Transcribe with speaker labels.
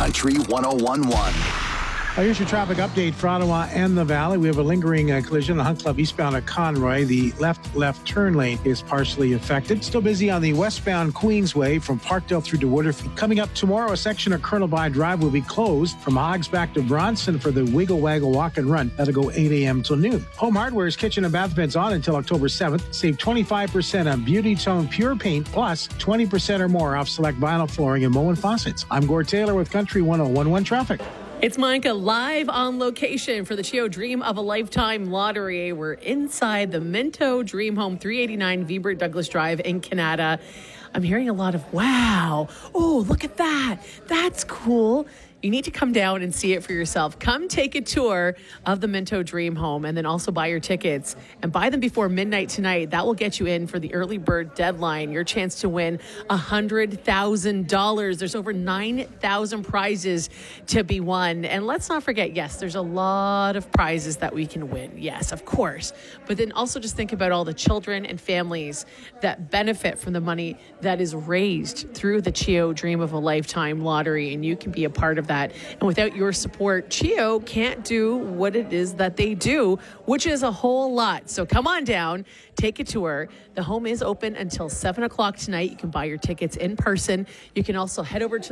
Speaker 1: Country 101.1.
Speaker 2: Here's your traffic update for Ottawa and the Valley. We have a lingering collision on the Hunt Club eastbound at Conroy. The left turn lane is partially affected. Still busy on the westbound Queensway from Parkdale through to Woodruff. Coming up tomorrow, a section of Colonel By Drive will be closed from Hoggs back to Bronson for the Wiggle Waggle Walk and Run. That'll go 8 a.m. till noon. Home Hardware's kitchen and bath beds on until October 7th. Save 25% on Beauty Tone Pure Paint plus 20% or more off select vinyl flooring and Moen faucets. I'm Gord Taylor with Country 101.1 Traffic.
Speaker 3: It's Monica live on location for the Chio Dream of a Lifetime Lottery. We're inside the Minto Dream Home, 389 Vibert Douglas Drive in Canada. I'm hearing a lot of, wow, oh, look at that. That's cool. You need to come down and see it for yourself. Come take a tour of the Minto Dream Home and then also buy your tickets and buy them before midnight tonight. That will get you in for the early bird deadline. Your chance to win $100,000. There's over 9,000 prizes to be won. And let's not forget, yes, there's a lot of prizes that we can win. Yes, of course. But then also just think about all the children and families that benefit from the money that is raised through the Chio Dream of a Lifetime Lottery. And you can be a part of that. And without your support, Chio can't do what it is that they do, which is a whole lot. So come on down, take a tour. The home is open until 7 o'clock tonight. You can buy your tickets in person. You can also head over to